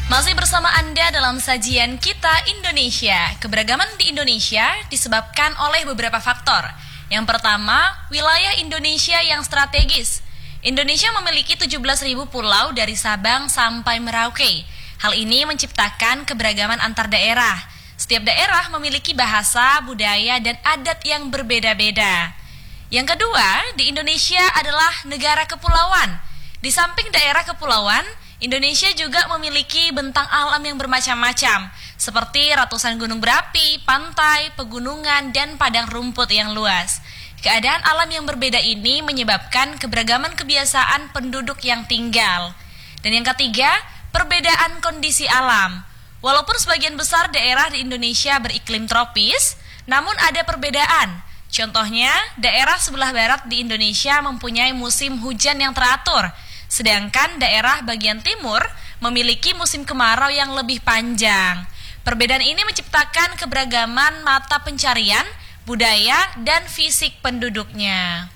Masih bersama Anda dalam sajian Kita Indonesia. Keberagaman di Indonesia disebabkan oleh beberapa faktor. Yang pertama, wilayah Indonesia yang strategis. Indonesia memiliki 17.000 pulau dari Sabang sampai Merauke. Hal ini menciptakan keberagaman antar daerah. Setiap daerah memiliki bahasa, budaya, dan adat yang berbeda-beda. Yang kedua, di Indonesia adalah negara kepulauan. Di samping daerah kepulauan, Indonesia juga memiliki bentang alam yang bermacam-macam, seperti ratusan gunung berapi, pantai, pegunungan, dan padang rumput yang luas. Keadaan alam yang berbeda ini menyebabkan keberagaman kebiasaan penduduk yang tinggal. Dan yang ketiga, perbedaan kondisi alam. Walaupun sebagian besar daerah di Indonesia beriklim tropis, namun ada perbedaan. Contohnya, daerah sebelah barat di Indonesia mempunyai musim hujan yang teratur, sedangkan daerah bagian timur memiliki musim kemarau yang lebih panjang. Perbedaan ini menciptakan keberagaman mata pencarian, budaya, dan fisik penduduknya.